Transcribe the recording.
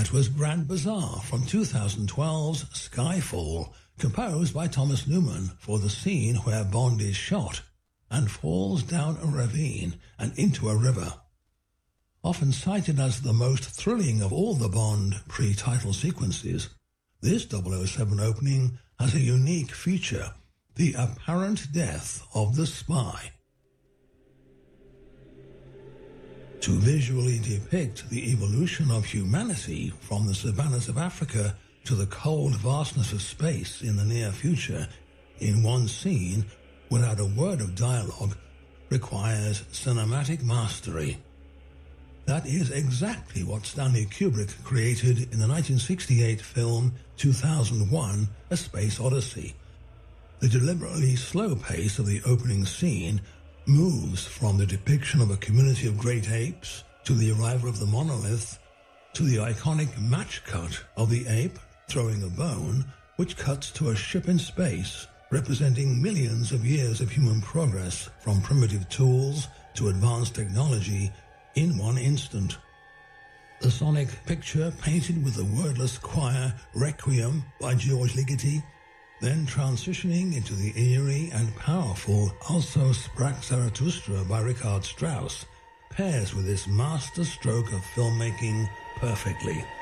That was Grand Bazaar from 2012's Skyfall, composed by Thomas Newman for the scene where Bond is shot and falls down a ravine and into a river. Often cited as the most thrilling of all the Bond pre-title sequences, this 007 opening has a unique feature, the apparent death of the spy. To visually depict the evolution of humanity from the savannas of Africa to the cold vastness of space in the near future in one scene without a word of dialogue requires cinematic mastery. That is exactly what Stanley Kubrick created in the 1968 film 2001: A Space Odyssey. The deliberately slow pace of the opening scene moves from the depiction of a community of great apes to the arrival of the monolith to the iconic match cut of the ape throwing a bone, which cuts to a ship in space representing millions of years of human progress from primitive tools to advanced technology in one instant. The sonic picture painted with the wordless choir Requiem by George Ligeti, then transitioning into the eerie and powerful Also Sprach Zarathustra by Richard Strauss, pairs with this master stroke of filmmaking perfectly.